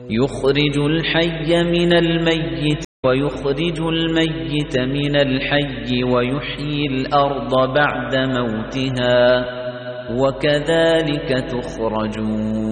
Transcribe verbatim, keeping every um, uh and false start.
يُخْرِجُ الْحَيَّ مِنَ الْمَيِّتِ وَيُخْرِجُ الْمَيِّتَ مِنَ الْحَيِّ وَيُحْيِي الْأَرْضَ بَعْدَ مَوْتِهَا وَكَذَلِكَ تُخْرَجُونَ